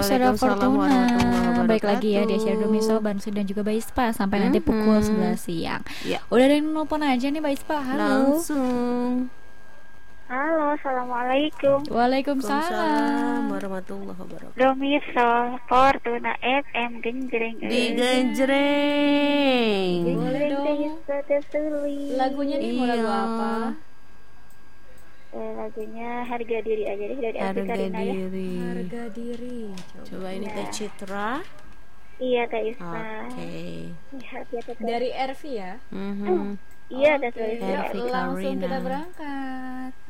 Saudara Waalaikumsalam Fortuna. warahmatullahi Baik lagi ya di Asyadu wabarakatuh. Miso Bang Su dan juga Mbak Ispa sampai nanti pukul 11 siang. Ya, Udah ada yang nelpon aja nih Mbak Ispa. Halo. langsung. Halo, assalamualaikum. Waalaikumsalam. Waalaikumsalam warahmatullahi wabarakatuh. Domiso Fortuna FM genjreng. Digenjreng. Boleh dong. Lagunya nih mau lagu Iya. apa? Lagunya Harga Diri aja deh dari Arti Harga Karina ya. diri. Harga diri. Coba ini Teh Citra. Iya, Teh Isma. Oke. Lihat ya, Teh. Dari RV ya. Mhm. Iya, Teh Oke, Isma. Harvey langsung Karina. kita berangkat.